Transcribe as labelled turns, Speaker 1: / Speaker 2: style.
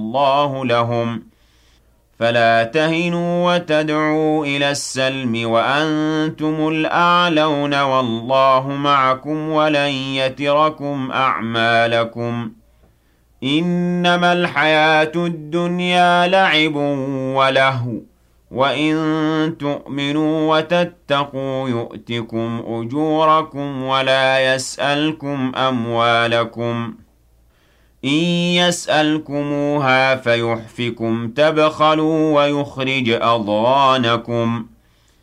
Speaker 1: الله لهم فلا تهنوا وتدعوا إلى السلم وأنتم الأعلون والله معكم ولن يتركم أعمالكم إنما الحياة الدنيا لعب ولهو وإن تؤمنوا وتتقوا يؤتكم أجوركم ولا يسألكم أموالكم إن يسألكموها فيحفكم تبخلوا ويخرج أضغانكم